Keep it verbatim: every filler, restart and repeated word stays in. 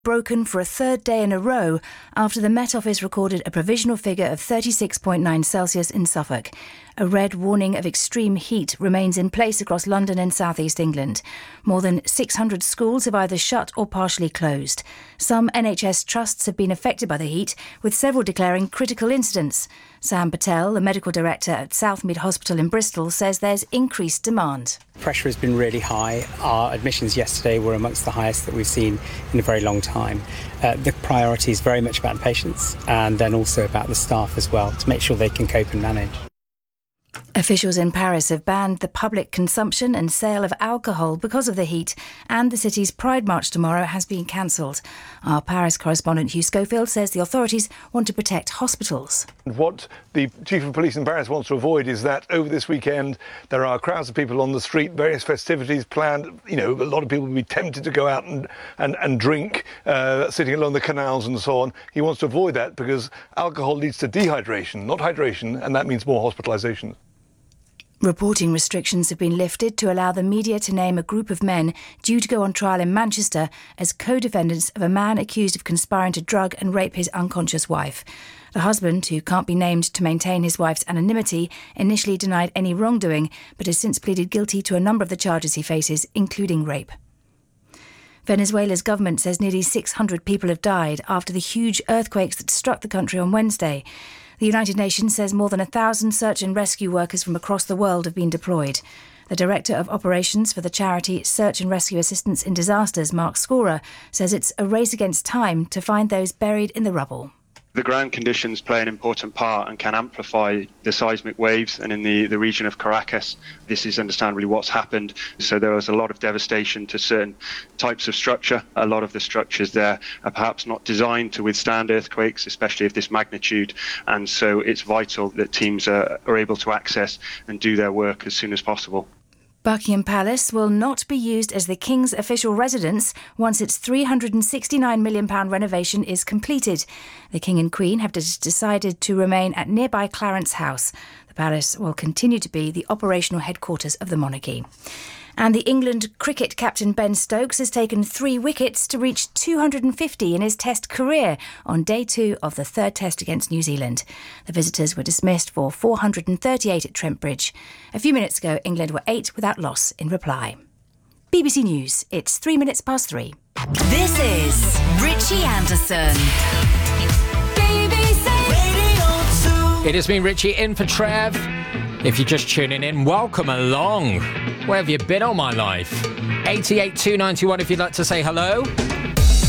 broken for a third day in a row after the Met Office recorded a provisional figure of thirty-six point nine Celsius in Suffolk. A red warning of extreme heat remains in place across London and South East England. More than six hundred schools have either shut or partially closed. Some N H S trusts have been affected by the heat, with several declaring critical incidents. Sam Patel, the medical director at Southmead Hospital in Bristol, says there's increased demand. Pressure has been really high. Our admissions yesterday were amongst the highest that we've seen in a very long time. Uh, the priority is very much about the patients and then also about the staff as well, to make sure they can cope and manage. Officials in Paris have banned the public consumption and sale of alcohol because of the heat, and the city's Pride March tomorrow has been cancelled. Our Paris correspondent Hugh Schofield says the authorities want to protect hospitals. What the Chief of Police in Paris wants to avoid is that over this weekend there are crowds of people on the street, various festivities planned. You know, a lot of people will be tempted to go out and, and, and drink, uh, sitting along the canals and so on. He wants to avoid that because alcohol leads to dehydration, not hydration, and that means more hospitalisations. Reporting restrictions have been lifted to allow the media to name a group of men due to go on trial in Manchester as co-defendants of a man accused of conspiring to drug and rape his unconscious wife. The husband, who can't be named to maintain his wife's anonymity, initially denied any wrongdoing, but has since pleaded guilty to a number of the charges he faces, including rape. Venezuela's government says nearly six hundred people have died after the huge earthquakes that struck the country on Wednesday. The United Nations says more than a thousand search and rescue workers from across the world have been deployed. The Director of Operations for the charity Search and Rescue Assistance in Disasters, Mark Scorer, says it's a race against time to find those buried in the rubble. The ground conditions play an important part and can amplify the seismic waves, and in the, the region of Caracas, this is understandably what's happened. So there was a lot of devastation to certain types of structure. A lot of the structures there are perhaps not designed to withstand earthquakes, especially of this magnitude, and so it's vital that teams are, are able to access and do their work as soon as possible. Buckingham Palace will not be used as the King's official residence once its three hundred sixty-nine million pounds renovation is completed. The King and Queen have decided to remain at nearby Clarence House. The palace will continue to be the operational headquarters of the monarchy. And the England cricket captain Ben Stokes has taken three wickets to reach two hundred fifty in his Test career on day two of the third Test against New Zealand. The visitors were dismissed for four hundred thirty-eight at Trent Bridge. A few minutes ago, England were eight without loss in reply. B B C News, it's three minutes past three. This is Richie Anderson. B B C Radio two. It has been Richie in for Trev. If you're just tuning in, welcome along. Where have you been all my life? eight eight two nine one if you'd like to say hello.